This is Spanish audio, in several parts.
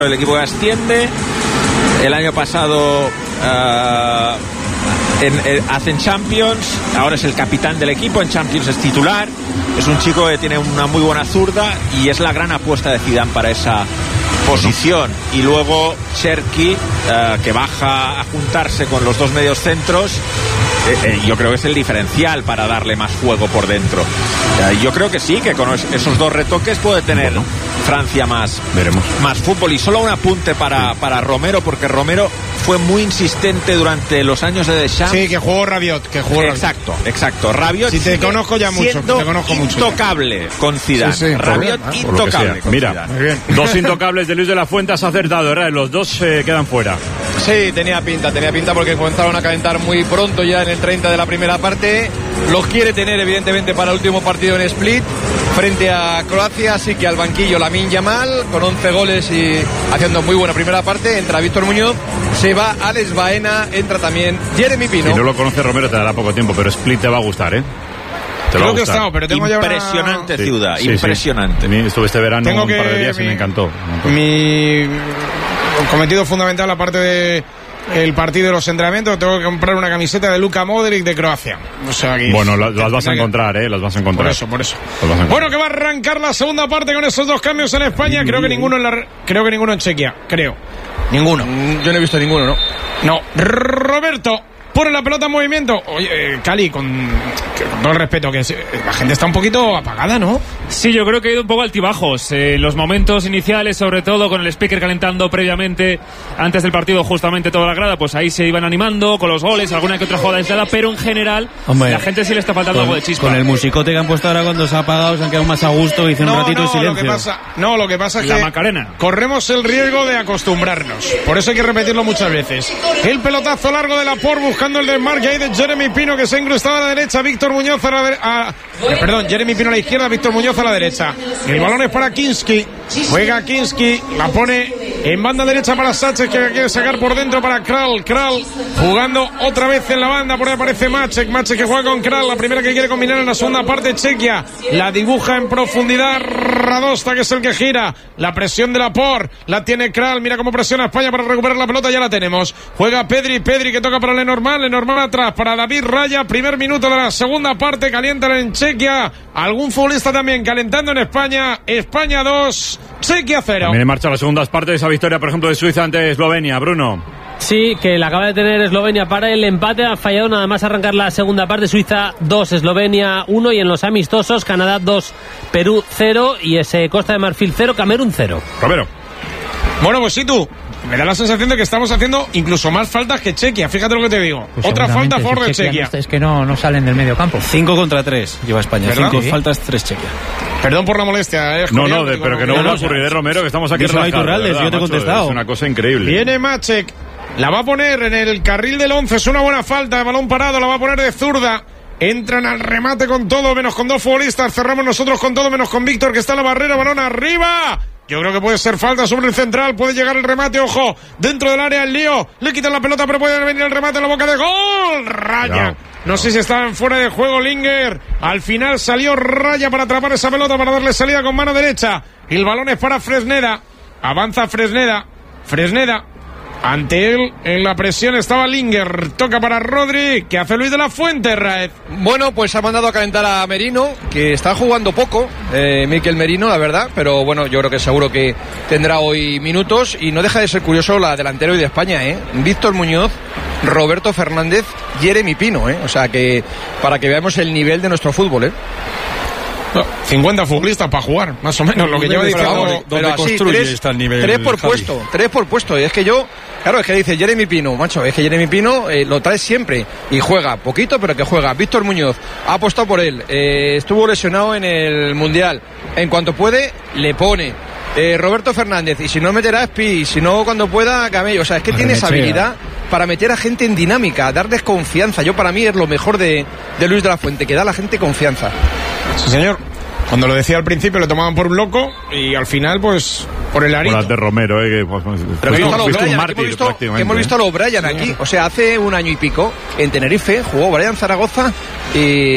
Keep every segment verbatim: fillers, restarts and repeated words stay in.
El equipo que asciende. El año pasado uh, en, en, hacen Champions. Ahora es el capitán del equipo. En Champions es titular. Es un chico que tiene una muy buena zurda y es la gran apuesta de Zidane para esa posición. Y luego Cherki, uh, que baja a juntarse con los dos medios centros. Eh, eh, yo creo que es el diferencial para darle más juego por dentro. Eh, yo creo que sí, que con esos dos retoques puede tener bueno. Francia más, Veremos. más fútbol. Y solo un apunte para, para Romero, porque Romero fue muy insistente durante los años de Deschamps. Sí, que jugó Rabiot, que jugó Exacto, Rabiot. exacto. Rabiot si te conozco ya mucho, te conozco mucho. Intocable con Zidane. Sí, sí, bien, Rabiot ah, intocable con Mira, Zidane. Muy bien. Dos intocables de Luis de la Fuente, has acertado, ¿verdad? Los dos eh, quedan fuera. Sí, tenía pinta, tenía pinta porque comenzaron a calentar muy pronto ya en el treinta de la primera parte. Los quiere tener evidentemente para el último partido en Split frente a Croacia, así que al banquillo Lamine Yamal con once goles y haciendo muy buena primera parte. Entra Víctor Muñoz, se va Alex Baena, entra también Jeremy Pino. Si no lo conoce Romero te dará poco tiempo, pero Split te va a gustar, ¿eh? Te Creo va a que he gustar. estado, pero tengo impresionante ya una... ciudad, sí, sí, impresionante. Sí. Estuve este verano tengo un que par de días mi, y me encantó, me encantó. Mi cometido fundamental, aparte de el partido de los entrenamientos, tengo que comprar una camiseta de Luka Modric de Croacia. O sea, que, bueno, las, las vas a encontrar, ¿eh? Las vas a encontrar. Por eso, por eso. Bueno, que va a arrancar la segunda parte con esos dos cambios en España. Creo que ninguno en la, creo que ninguno en Chequia. Creo. Ninguno. Yo no he visto ninguno, ¿no? No. Roberto. Pone la pelota en movimiento. Oye, eh, Cali, con, con todo el respeto, que es, la gente está un poquito apagada, ¿no? Sí, yo creo que ha ido un poco altibajos. En eh, los momentos iniciales, sobre todo con el speaker calentando previamente, antes del partido, justamente toda la grada, pues ahí se iban animando con los goles, alguna que otra jugada aislada, pero en general, Hombre, la gente sí le está faltando con, algo de chispa. Con el musicote que han puesto ahora cuando se ha apagado, se han quedado más a gusto y hizo no, un ratito no, de silencio. Lo que pasa, no, lo que pasa es la que Macarena. Corremos el riesgo de acostumbrarnos. Por eso hay que repetirlo muchas veces. El pelotazo largo de Laporte buscando el desmarque ahí de Jeremy Pino, que se ha incrustado a la derecha. Víctor Muñoz a la derecha. Eh, perdón, Jeremy Pino a la izquierda, Víctor Muñoz a la derecha. El balón es para Kinski. Juega Kinski, la pone en banda derecha para Sánchez, que quiere sacar por dentro para Kral. Kral jugando otra vez en la banda, por ahí aparece Maček. Maček que juega con Kral, la primera que quiere combinar en la segunda parte. Chequia la dibuja en profundidad Radosta, que es el que gira. La presión de Laporte la tiene Kral. Mira cómo presiona España para recuperar la pelota, ya la tenemos. Juega Pedri, Pedri que toca para Lenormand, Lenormand atrás para David Raya. Primer minuto de la segunda parte, calientan en Chequia. Algún futbolista también calentando en España. España dos, Chequia cero. También en marcha las segundas partes de esa victoria, por ejemplo, de Suiza ante Eslovenia. Bruno. Sí, que la acaba de tener Eslovenia para el empate. Ha fallado nada más arrancar la segunda parte. Suiza dos, Eslovenia uno. Y en los amistosos, Canadá dos, Perú cero. Y ese Costa de Marfil cero, Camerún cero. Romero. Bueno, pues sí, tú. Me da la sensación de que estamos haciendo incluso más faltas que Chequia. Fíjate lo que te digo. Pues Otra falta a favor de Chequia. Chequia. Es que no, no salen del medio campo. Cinco contra tres lleva España. ¿Verdad? Cinco Sí. faltas, tres Chequia. Perdón por la molestia. Eh, No, Julián, no, de, pero que no vuelva a ocurrir, ¿eh, Romero? Que estamos aquí Díselo a relajados, Iturralde, ¿verdad, yo te he macho? contestado. Es una cosa increíble. Viene Maček. La va a poner en el carril del once. Es una buena falta. De balón parado. La va a poner de zurda. Entran al remate con todo, menos con dos futbolistas. Cerramos nosotros con todo, menos con Víctor, que está en la barrera. Balón arriba. Yo creo que puede ser falta sobre el central. Puede llegar el remate, ojo. Dentro del área el lío. Le quitan la pelota, pero puede venir el remate en la boca de gol. Raya. No. No sé si estaban fuera de juego Linger. Al final salió Raya para atrapar esa pelota, para darle salida con mano derecha. El balón es para Fresneda. Avanza Fresneda. Fresneda. Ante él, en la presión estaba Linger. Toca para Rodri. ¿Qué hace Luis de la Fuente, Raed? Bueno, pues ha mandado a calentar a Merino, que está jugando poco, eh, Mikel Merino, la verdad, pero bueno, yo creo que seguro que tendrá hoy minutos. Y no deja de ser curioso la delantera hoy de España, ¿eh? Víctor Muñoz, Roberto Fernández, Jeremy Pino, ¿eh? O sea que para que veamos el nivel de nuestro fútbol, ¿eh? No, cincuenta futbolistas para jugar, más o menos, lo que lleva diciendo. Pero, pero así, tres, tres por Javi. puesto, tres por puesto. Y es que yo, claro, es que dice Jeremy Pino, macho, es que Jeremy Pino eh, lo trae siempre y juega poquito, pero que juega. Víctor Muñoz ha apostado por él, eh, estuvo lesionado en el Mundial. En cuanto puede, le pone. Eh, Roberto Fernández, y si no meterá Espi, y si no cuando pueda, Camello. O sea, es que tiene esa habilidad para meter a gente en dinámica, darles confianza. Yo, para mí, es lo mejor de, de Luis de la Fuente, que da a la gente confianza. Sí, señor. Cuando lo decía al principio le tomaban por un loco y al final, pues, por el arito. Por las de Romero, ¿eh? Que, pues, Pero fuiste, hemos, fuiste un Brian, mártir, hemos visto, prácticamente. hemos visto a los Brian aquí. O sea, hace un año y pico, en Tenerife, jugó Brian Zaragoza y,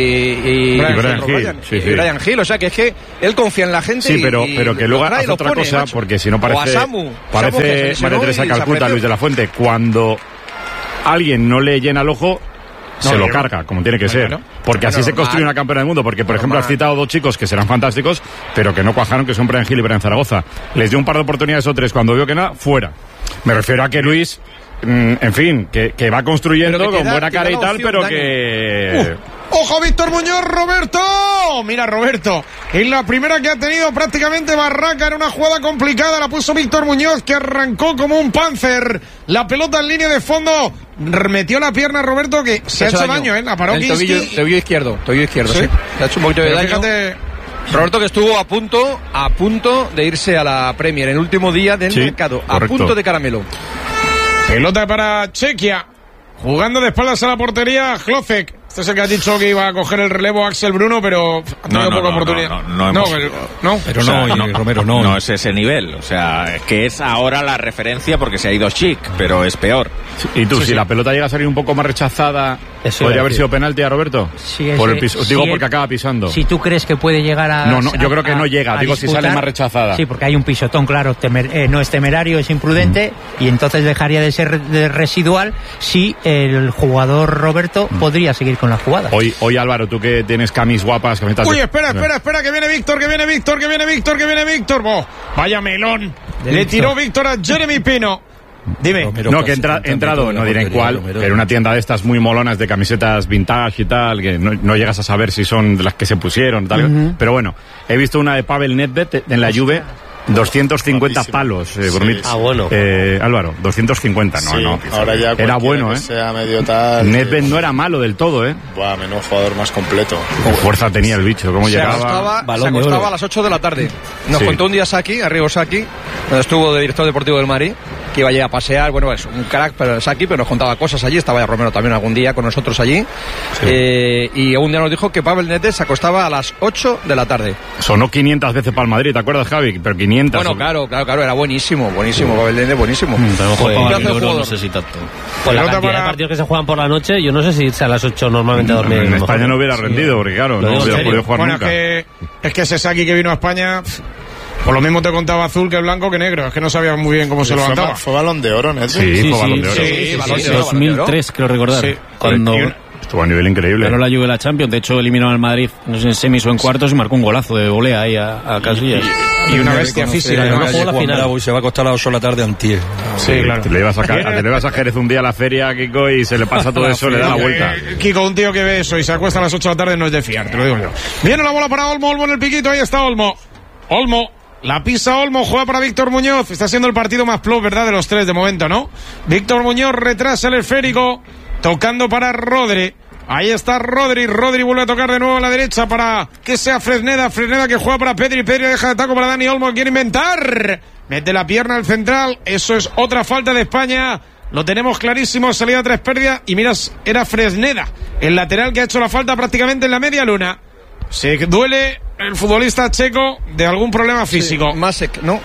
y, Brian, Brian y Hill. Brian, Sí, y sí. Brian Hill. O sea, que es que él confía en la gente. Sí, pero, y, pero que y luego lo trae y hace lo otra pone, cosa, macho. porque si no O a parece, Samu. Samu, que se parece lesionó María Teresa y Calcuta, desapareció. Luis de la Fuente. Cuando alguien no le llena el ojo, No, se lo yo- carga, como tiene que ser. Claro. Porque así Normal. se construye una campeona del mundo. Porque, por ejemplo, has Normal. citado dos chicos que serán fantásticos, pero que no cuajaron, que son Brian Hill y Brian Zaragoza. Les dio un par de oportunidades o tres. Cuando vio que nada, fuera. Me refiero a que Luis, mm, en fin, que, que va construyendo Pero que te con da- buena te da cara y la tal, opción, pero Dani. que... ¡Ojo, Víctor Muñoz, Roberto! Mira, Roberto, en la primera que ha tenido prácticamente Barraca, era una jugada complicada, la puso Víctor Muñoz, que arrancó como un panzer. La pelota en línea de fondo, metió la pierna Roberto, que se ha hecho daño, ¿eh? La paró El tobillo, Kinski. tobillo izquierdo, tobillo izquierdo, Sí. sí. Le ha hecho un poquito de Pero daño. fíjate, Roberto, que estuvo a punto, a punto de irse a la Premier en el último día del Sí, mercado, a correcto. punto de caramelo. pelota para Chequia, jugando de espaldas a la portería, Hlocek. Este es el que ha dicho que iba a coger el relevo Axel Bruno, pero ha tenido No, no, poca no, oportunidad. no, no, no hemos- pero, no. Pero O sea, no, y Romero, no. No es ese nivel. O sea, es que es ahora la referencia porque se ha ido Chic, pero es peor. Y tú, Sí, si sí. la pelota llega a salir un poco más rechazada, Eso iba ¿podría a haber decir. sido penalti a Roberto? Sí, Por el ese- piso, si digo él- porque acaba pisando. Si tú crees que puede llegar a... No, no, yo creo que a- no llega, a digo, si sale más rechazada. Sí, porque hay un pisotón, claro, temer- eh, no es temerario, es imprudente, Mm. y entonces dejaría de ser de residual si el jugador Roberto Mm. podría seguir con la jugada. Hoy, hoy Álvaro, tú que tienes camis guapas, camisetas... Uy, de- espera, espera, espera, que viene Víctor, que viene Víctor, que viene Víctor, que viene Víctor. Oh, vaya melón. De Le Víctor. tiró Víctor a Jeremy Pino. Dime. Romero No, casi que he entra- cincuenta entrado, metros de no la diré en portería, cuál, Romero. pero una tienda de estas muy molonas de camisetas vintage y tal, que no, no llegas a saber si son de las que se pusieron, tal. Pero bueno, he visto una de Pavel Nedved en la Juve, doscientos cincuenta Guapísimo. palos, eh, Sí, por mí. sí. Ah, bueno. Eh, Álvaro, doscientos cincuenta, no, Sí, no. ahora ya Era cualquiera bueno, que ¿eh? sea medio tal, Nedved que- no era malo del todo, ¿eh? Buah, menudo jugador más completo. Con fuerza tenía el bicho, cómo Se llegaba. acostaba, se Balón de acostaba oro. a las ocho de la tarde. Nos Sí. contó un día Saki, Arrigo Saki, donde estuvo de director deportivo del Madrid, que iba allí a pasear. Bueno, es un crack, pero Saki, pero nos contaba cosas allí. Estaba ya Romero también algún día con nosotros allí. Eh, y un día nos dijo que Pavel Nedved se acostaba a las ocho de la tarde. Sonó quinientas veces para el Madrid, ¿te acuerdas, Javi? Pero quinientas. Bueno, claro, claro, claro, era buenísimo, buenísimo, Pavel Nedved, buenísimo. Pero Joder, para ¿qué el hace el euro no jugador? sé si tanto. Pues la Pelota cantidad para- de partidos que se juegan por la noche, yo no sé si irse a las ocho normalmente a dormir. En a lo España mejor. no hubiera rendido, porque claro, Lo no digo en hubiera serio. podido jugar Bueno, nunca. es que, es que ese Saki que vino a España, pff, por lo mismo te contaba azul que blanco que negro. Es que no sabía muy bien cómo se Fue, levantaba. ba- fue balón de oro, Nedved. Sí, Sí, fue balón de oro. sí, Sí, balón sí, de oro, dos mil tres, creo recordar. Sí. Cuando Y una- Estuvo a nivel increíble. ganó la Juve la Champions. De hecho, eliminó al Madrid, no sé, en semis o en cuartos, y marcó un golazo de volea ahí a, a Casillas. Y una bestia Conoce física. a además. jugó la Juan final. Bravo y se va a acostar a las ocho de la tarde antier. Sí, claro. Te le ibas a, ca- te le ibas a Jerez un día a la feria, Kiko, y se le pasa todo eso, le da la vuelta. Eh, Kiko, un tío que ve eso y se acuesta a las ocho de la tarde no es de fiar, te lo digo yo. Viene la bola para Olmo, Olmo en el piquito, ahí está Olmo. Olmo, la pisa Olmo, juega para Víctor Muñoz. Está siendo el partido más plus, ¿verdad? De los tres de momento, ¿no? Víctor Muñoz retrasa el esférico, tocando para Rodri. Ahí está Rodri, Rodri vuelve a tocar de nuevo a la derecha para que sea Fresneda, Fresneda que juega para Pedri, Pedri deja de taco para Dani Olmo, quiere inventar, mete la pierna al central, eso es otra falta de España, lo tenemos clarísimo, salida tres pérdidas y miras, era Fresneda, el lateral que ha hecho la falta prácticamente en la media luna, se duele el futbolista checo de algún problema físico. Masek, ¿no?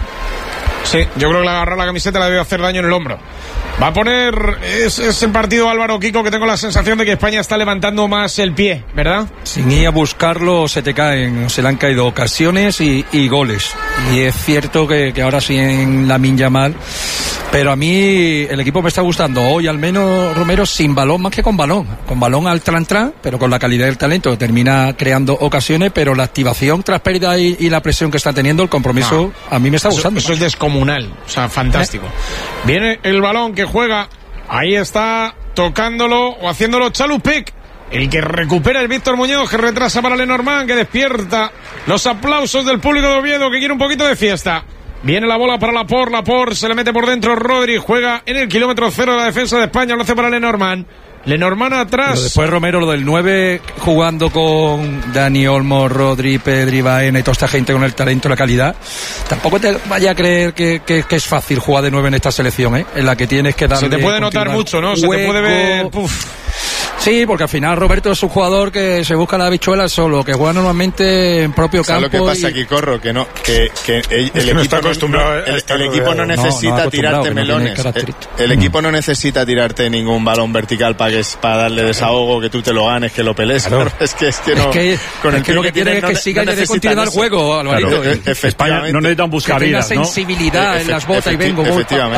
Sí, yo creo que le agarrar la camiseta le debe hacer daño en el hombro. Va a poner, es, es el partido Álvaro Kiko que tengo la sensación de que España está levantando más el pie, ¿verdad? Sin ir a buscarlo se te caen, se le han caído ocasiones y, y goles. Y es cierto que, que ahora sí en Lamine Yamal, pero a mí el equipo me está gustando. Hoy al menos Romero sin balón más que con balón. Con balón al tran-tran, pero con la calidad del talento que termina creando ocasiones, pero la activación tras pérdida y, y la presión que está teniendo, el compromiso, a mí me está Eso, gustando. eso es descomunal, o sea, fantástico. Viene el balón que juega, ahí está tocándolo o haciéndolo Chalupik, el que recupera el Víctor Muñoz, que retrasa para Lenormand, que despierta los aplausos del público de Oviedo, que quiere un poquito de fiesta. Viene la bola para Laporte, Laporte se le mete por dentro Rodri, juega en el kilómetro cero de la defensa de España, lo hace para Lenormand. Lenormand atrás. Pero después Romero, lo del nueve, jugando con Dani Olmo, Rodri, Pedri, Baena y toda esta gente con el talento y la calidad, tampoco te vaya a creer que, que, que es fácil jugar de nueve en esta selección, ¿eh? En la que tienes que darle Se te puede notar continuar mucho, ¿no? Se te puede ver... juego. Puf. Sí, Sí, porque al final Roberto es un jugador que se busca la habichuela solo, que juega normalmente en propio campo. ¿Sabes lo que pasa y... aquí, Corro? Que no, que, que el, es que el no equipo está acostumbrado no, a el, estar el equipo no rodeado. necesita No, no tirarte que no melones. El, el equipo no necesita tirarte ningún balón vertical para que para darle desahogo, que tú te lo ganes, que lo pelees. Claro. Es que es que no. Es que, con el es que lo que tiene es que no, siga no y le dé continuidad al juego, Alvarito. Claro. España no necesitan buscar que tenga vidas, ¿no? sensibilidad en las botas y vengo. Efectivamente.